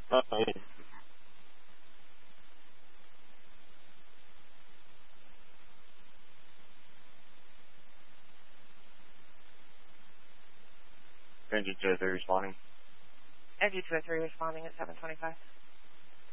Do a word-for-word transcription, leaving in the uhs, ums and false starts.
Uh, Engine two oh three responding. Engine two oh three responding at seven twenty-five.